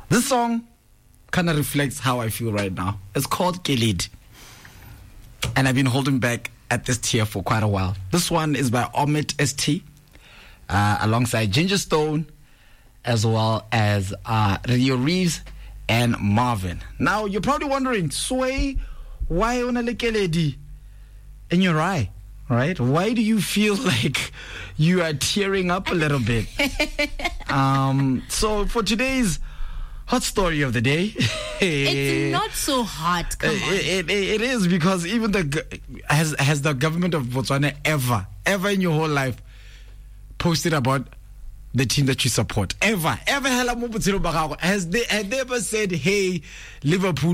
This song kind of reflects how I feel right now. It's called Keledi. And I've been holding back at this tier for quite a while. This one is by Omid ST, alongside Ginger Stone, as well as Radio Reeves and Marvin. Now, you're probably wondering, Sway, why Onale Keledi in your eye, right? Why do you feel like you are tearing up a little bit? So for today's hot story of the day, it's not so hot. Come on. It is, because even has the government of Botswana ever in your whole life posted about the team that you support? Ever? Has they ever said, hey, Liverpool